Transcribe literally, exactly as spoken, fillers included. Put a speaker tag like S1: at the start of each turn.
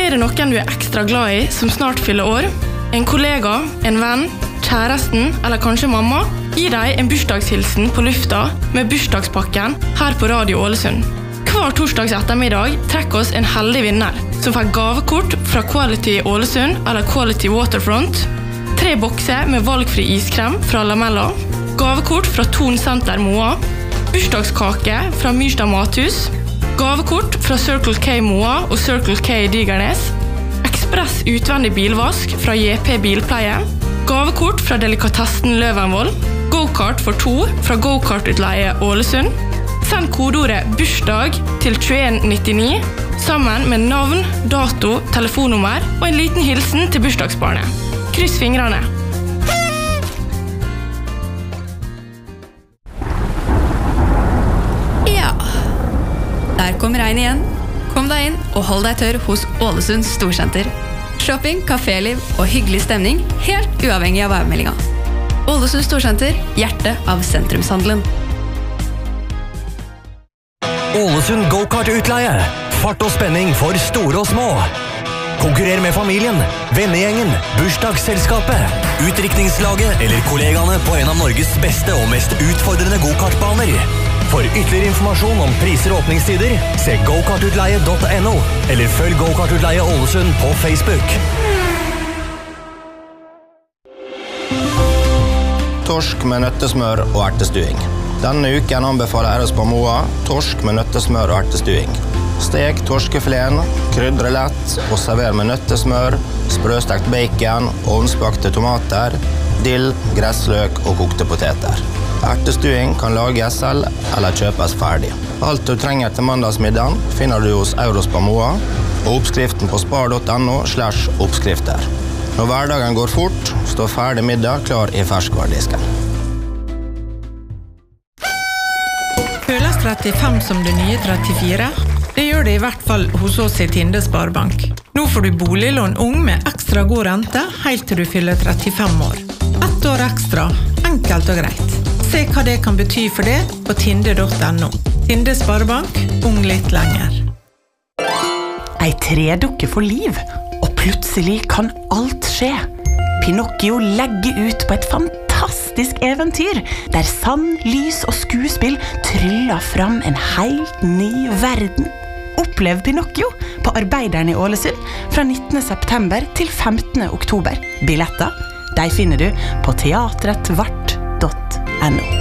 S1: Er det noen du er ekstra glad i som snart fyller år? En kollega, en venn, kjæresten eller kanskje mamma? Gi deg en bursdagshilsen på lufta med bursdagspakken her på Radio Ålesund. Hver torsdags ettermiddag trekker oss en heldig vinner som får gavekort fra Quality Ålesund eller Quality Waterfront, tre bokser med valgfri iskrem fra Lamella, gavekort fra Ton Center Moa, bursdagskake fra Myrstad Mathus, gavekort fra Circle K Moa og Circle K Digernes, ekspress utvendig bilvask fra J P Bilpleie, gavekort fra Delikatessen Løvenvoll, go-kart for to fra Go-kart-utleie Ålesund. Send kodeordet bursdag til tjueen nittini sammen med navn, dato, telefonnummer og en liten hilsen til bursdagsbarnet. Kryss fingrene!
S2: Ja, der kom regn igjen. Kom deg inn og hold deg tørr hos Ålesund Storsenter. Shopping, kaféliv og hyggelig stemning, helt uavhengig av værmeldinga. Ålesund Storsenter, hjertet av sentrumshandelen.
S3: Ålesund Go-kart-utleie. Fart og spenning for store og små. Konkurrer med familien, vennegjengen, bursdagsselskapet, utdrikningslaget eller kollegaene på en av Norges beste og mest utfordrende go-kartbaner. For ytterligere informasjon om priser og åpningstider, se go kart utleie punktum no eller følg Go-kart-utleie Ålesund på Facebook.
S4: Torsk med nøttesmør og ertestuing. Denne uken anbefaler jeg oss på Moa torsk med nøttesmør og ertestuing. Stek torskefileten, krydre lett og server med nøttesmør, sprøstekt bacon, ovnsbakte tomater, dill, gressløk og kokte poteter. Ertestuing kan lages selv eller kjøpes ferdig. Alt du trenger til mandagsmiddagen finner du hos Euros på Moa og oppskriften på spar punktum no slash oppskrifter. Når hverdagen går fort, står ferdig middag klar i ferskvaredisken.
S5: Føles trettifem som det nye trettifire? Det gjør det i hvert fall hos oss i Tinde Sparebank. Nå får du boliglån ung med ekstra god rente helt til du fyller trettifem år. Ett år ekstra, enkelt og greit. Se hva det kan bety for det på tinde punktum no. Tinde Sparebank, ung litt lenger.
S6: Ei tredukke for liv, og plutselig kan alt skje. Pinocchio legger ut på et fantastisk eventyr, der sand, lys og skuespill tryller fram en helt ny verden. Opplev Pinocchio på Arbeideren i Ålesund fra nittende september til femtende oktober. Billetter, de finner du på teatretvart punktum no.